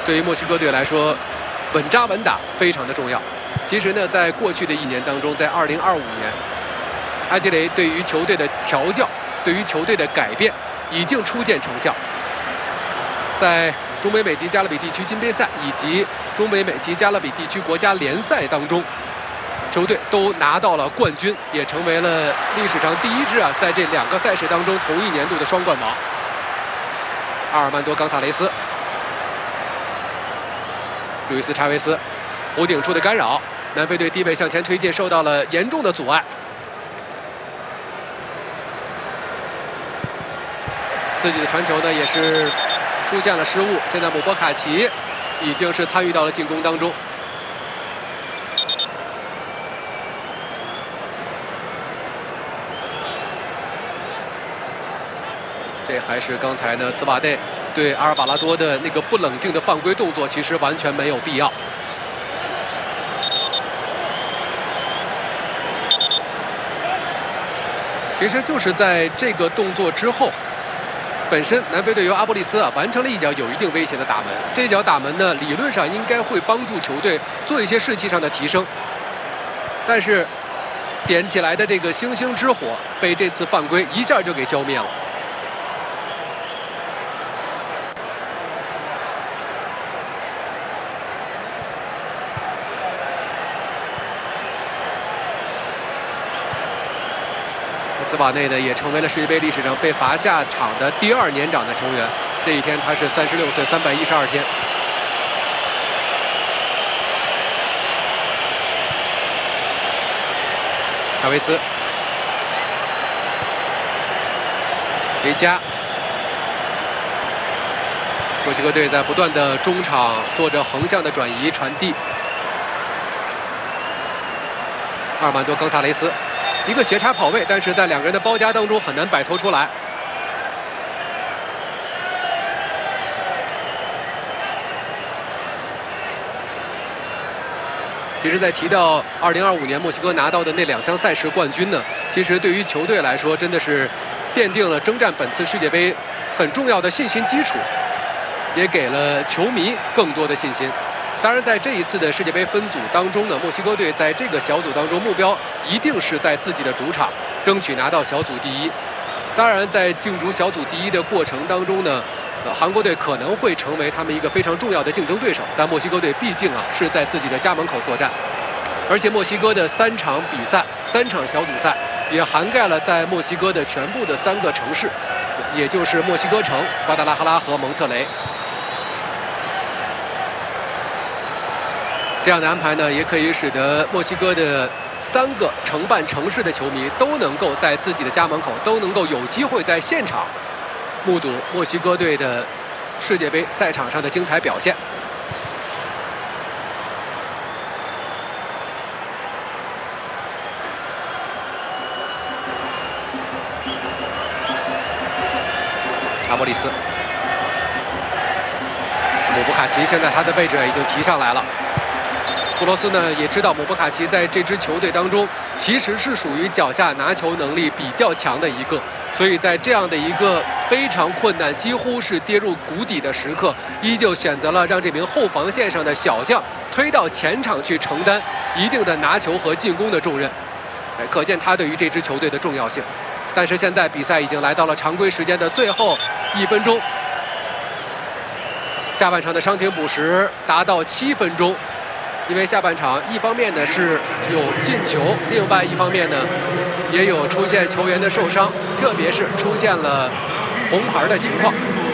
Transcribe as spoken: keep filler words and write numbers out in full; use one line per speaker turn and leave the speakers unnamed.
对于墨西哥队来说，稳扎稳打非常的重要。其实呢，在过去的一年当中，在二零二五年，阿基雷对于球队的调教，对于球队的改变，已经初见成效。在中北美及加勒比地区金杯赛以及中北美及加勒比地区国家联赛当中，球队都拿到了冠军，也成为了历史上第一支啊，在这两个赛事当中同一年度的双冠王。阿尔曼多·冈萨雷斯、路易斯·查韦斯，弧顶处的干扰，南非队低位向前推进，受到了严重的阻碍。自己的传球呢，也是出现了失误。现在姆波卡奇已经是参与到了进攻当中。这还是刚才呢，兹瓦内对阿尔瓦拉多的那个不冷静的犯规动作，其实完全没有必要。其实就是在这个动作之后，本身南非队由阿波利斯啊完成了一脚有一定威胁的打门。这一脚打门呢，理论上应该会帮助球队做一些士气上的提升，但是点起来的这个星星之火被这次犯规一下就给浇灭了。兹瓦内呢，也成为了世界杯历史上被罚下场的第二年长的球员。这一天他是三十六岁三百一十二天。查韦斯、维加，墨西哥队在不断的中场做着横向的转移传递。阿尔曼多·冈萨雷斯。一个斜插跑位，但是在两个人的包夹当中很难摆脱出来。其实，在提到二零二五年墨西哥拿到的那两项赛事冠军呢，其实对于球队来说，真的是奠定了征战本次世界杯很重要的信心基础，也给了球迷更多的信心。当然，在这一次的世界杯分组当中呢，墨西哥队在这个小组当中目标一定是在自己的主场争取拿到小组第一。当然，在竞逐小组第一的过程当中呢，呃，韩国队可能会成为他们一个非常重要的竞争对手。但墨西哥队毕竟啊是在自己的家门口作战，而且墨西哥的三场比赛、三场小组赛也涵盖了在墨西哥的全部的三个城市，也就是墨西哥城、瓜达拉哈拉和蒙特雷。这样的安排呢，也可以使得墨西哥的三个承办城市的球迷都能够在自己的家门口，都能够有机会在现场目睹墨西哥队的世界杯赛场上的精彩表现。阿波利斯、姆布卡奇，现在他的位置已经提上来了。布罗斯呢也知道姆波卡奇在这支球队当中其实是属于脚下拿球能力比较强的一个，所以在这样的一个非常困难、几乎是跌入谷底的时刻，依旧选择了让这名后防线上的小将推到前场去承担一定的拿球和进攻的重任，可见他对于这支球队的重要性。但是现在比赛已经来到了常规时间的最后一分钟，下半场的伤停补时达到七分钟。因为下半场一方面呢是有进球，另外一方面呢也有出现球员的受伤，特别是出现了红牌的情况。